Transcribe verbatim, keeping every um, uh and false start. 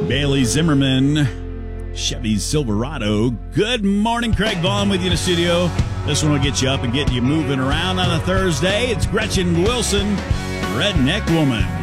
Bailey Zimmerman, Chevy Silverado. Good morning, Craig Vaughn with you in the studio. This one will get you up and get you moving around on a Thursday. It's Gretchen Wilson, Redneck Woman.